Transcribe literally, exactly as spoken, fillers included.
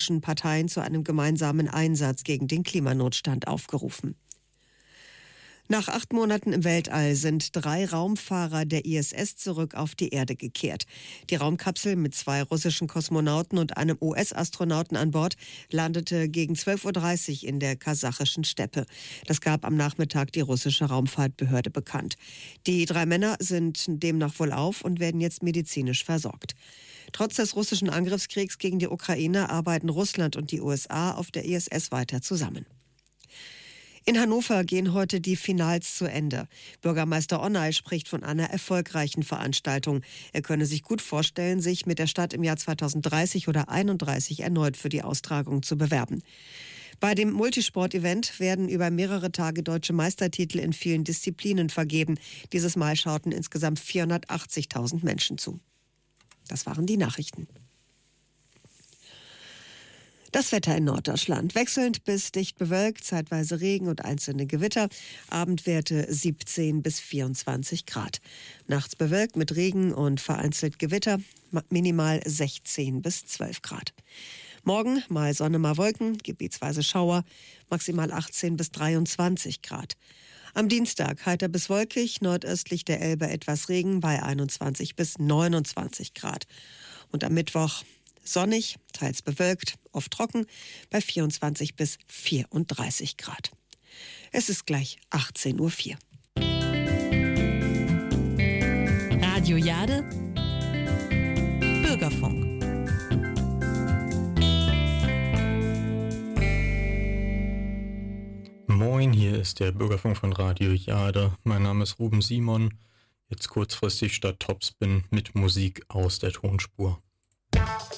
arabischen Parteien zu einem gemeinsamen Einsatz gegen den Klimanotstand aufgerufen. Nach acht Monaten im Weltall sind drei Raumfahrer der I S S zurück auf die Erde gekehrt. Die Raumkapsel mit zwei russischen Kosmonauten und einem U S-Astronauten an Bord landete gegen zwölf Uhr dreißig in der kasachischen Steppe. Das gab am Nachmittag die russische Raumfahrtbehörde bekannt. Die drei Männer sind demnach wohlauf und werden jetzt medizinisch versorgt. Trotz des russischen Angriffskriegs gegen die Ukraine arbeiten Russland und die U S A auf der I S S weiter zusammen. In Hannover gehen heute die Finals zu Ende. Bürgermeister Onay spricht von einer erfolgreichen Veranstaltung. Er könne sich gut vorstellen, sich mit der Stadt im Jahr zweitausenddreißig oder einunddreißig erneut für die Austragung zu bewerben. Bei dem Multisport-Event werden über mehrere Tage deutsche Meistertitel in vielen Disziplinen vergeben. Dieses Mal schauten insgesamt vierhundertachtzigtausend Menschen zu. Das waren die Nachrichten. Das Wetter in Norddeutschland. Wechselnd bis dicht bewölkt, zeitweise Regen und einzelne Gewitter. Abendwerte siebzehn bis vierundzwanzig Grad. Nachts bewölkt mit Regen und vereinzelt Gewitter. Minimal sechzehn bis zwölf Grad. Morgen mal Sonne, mal Wolken, gebietsweise Schauer. Maximal achtzehn bis dreiundzwanzig Grad. Am Dienstag heiter bis wolkig, nordöstlich der Elbe etwas Regen bei einundzwanzig bis neunundzwanzig Grad. Und am Mittwoch sonnig, teils bewölkt, oft trocken, bei vierundzwanzig bis vierunddreißig Grad. Es ist gleich achtzehn Uhr vier. Radio Jade, Bürgerfunk. Moin, hier ist der Bürgerfunk von Radio Jade. Mein Name ist Ruben Simon. Jetzt kurzfristig statt Topspin mit Musik aus der Tonspur.